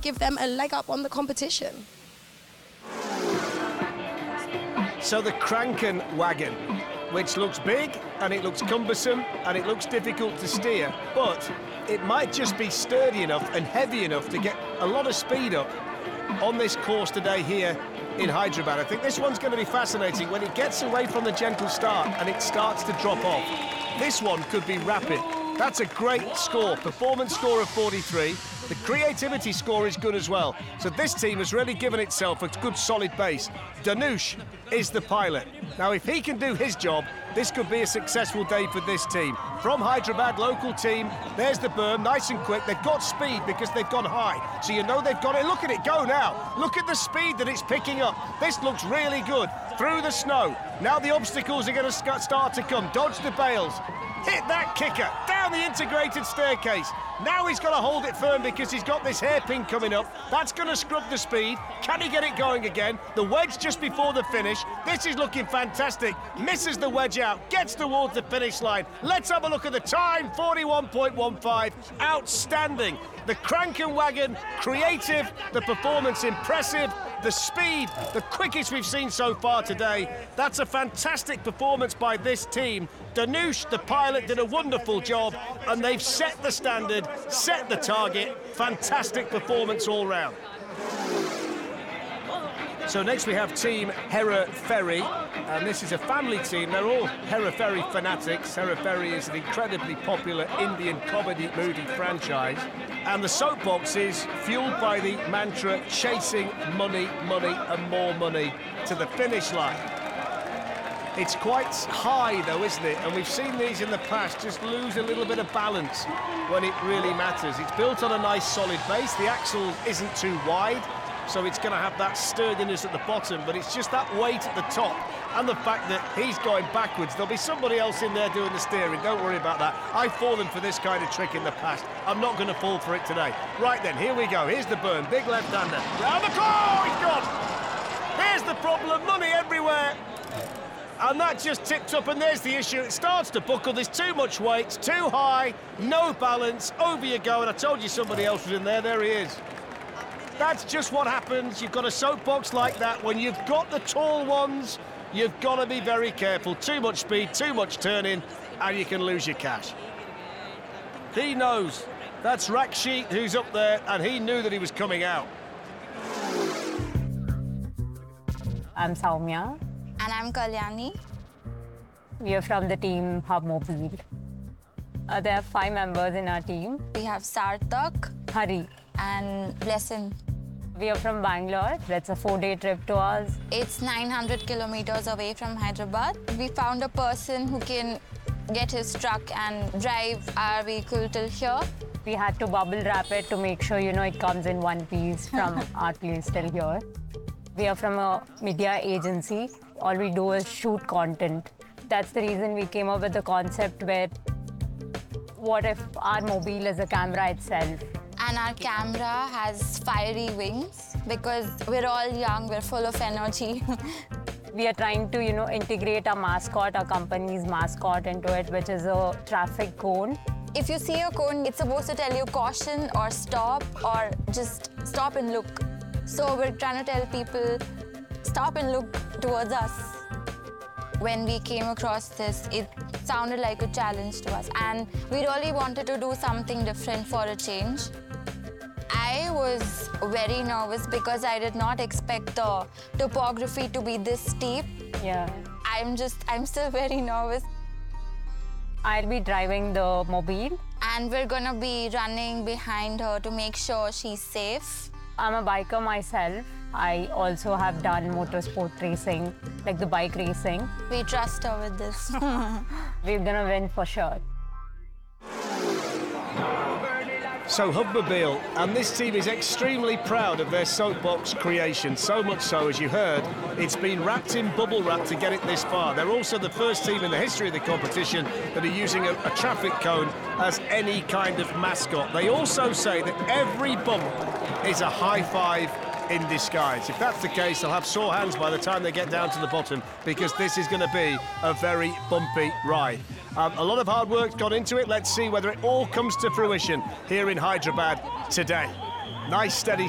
might give them a leg up on the competition. So the Kranken wagon, which looks big and it looks cumbersome and it looks difficult to steer, but it might just be sturdy enough and heavy enough to get a lot of speed up on this course today here in Hyderabad. I think this one's going to be fascinating when it gets away from the gentle start and it starts to drop off. This one could be rapid. That's a great score, performance score of 43. The creativity score is good as well. So this team has really given itself a good solid base. Dhanush is the pilot. Now, if he can do his job, this could be a successful day for this team. From Hyderabad, local team, there's the berm, nice and quick. They've got speed because they've gone high. So you know they've got it. Look at it go now. Look at the speed that it's picking up. This looks really good. Through the snow. Now the obstacles are going to start to come. Dodge the bales. Hit that kicker, down the integrated staircase. Now he's got to hold it firm because he's got this hairpin coming up. That's going to scrub the speed. Can he get it going again? The wedge just before the finish. This is looking fantastic. Misses the wedge out, gets towards the finish line. Let's have a look at the time, 41.15. Outstanding. The Kranken wagon, creative, the performance impressive, the speed, the quickest we've seen so far today. That's a fantastic performance by this team. Dhanush, the pilot, did a wonderful job, and they've set the standard, set the target. Fantastic performance all round. So next we have Team Hera Fairy, and this is a family team. They're all Hera Fairy fanatics. Hera Fairy is an incredibly popular Indian comedy movie franchise. And the soapbox is fueled by the mantra, chasing money, money and more money to the finish line. It's quite high though, isn't it? And we've seen these in the past just lose a little bit of balance when it really matters. It's built on a nice solid base. The axle isn't too wide, so it's going to have that sturdiness at the bottom, but it's just that weight at the top and the fact that he's going backwards. There'll be somebody else in there doing the steering. Don't worry about that. I've fallen for this kind of trick in the past. I'm not going to fall for it today. Right then, here we go. Here's the burn. Big left-hander. Round the corner. He's gone. Here's the problem. Money everywhere. And that just tipped up, and there's the issue. It starts to buckle. There's too much weight. It's too high. No balance. Over you go. And I told you somebody else was in there. There he is. That's just what happens. You've got a soapbox like that. When you've got the tall ones, you've got to be very careful. Too much speed, too much turning, and you can lose your cash. He knows. That's Rakshit who's up there, and he knew that he was coming out. I'm Saumya. And I'm Kalyani. We are from the team Hub Mobile. There are 5 members in our team. We have Sarthak, Hari. and Blessin. We are from Bangalore. That's a 4-day trip to us. It's 900 kilometers away from Hyderabad. We found a person who can get his truck and drive our vehicle till here. We had to bubble wrap it to make sure, it comes in one piece from our place till here. We are from a media agency. All we do is shoot content. That's the reason we came up with the concept where what if our mobile is a camera itself? And our camera has fiery wings because we're all young, we're full of energy. We are trying to, integrate our mascot, our company's mascot into it, which is a traffic cone. If you see a cone, it's supposed to tell you caution or stop or just stop and look. So we're trying to tell people, stop and look towards us. When we came across this, it sounded like a challenge to us. And we really wanted to do something different for a change. I was very nervous because I did not expect the topography to be this steep. Yeah. I'm still very nervous. I'll be driving the mobile. And we're gonna be running behind her to make sure she's safe. I'm a biker myself. I also have done motorsport racing, like the bike racing. We trust her with this. We're gonna win for sure. So Hubmobile, and this team is extremely proud of their soapbox creation. So much so, as you heard, it's been wrapped in bubble wrap to get it this far. They're also the first team in the history of the competition that are using a traffic cone as any kind of mascot. They also say that every bump is a high five in disguise. If that's the case, they'll have sore hands by the time they get down to the bottom, because this is going to be a very bumpy ride. A lot of hard work's gone into it. Let's see whether it all comes to fruition here in Hyderabad today. Nice steady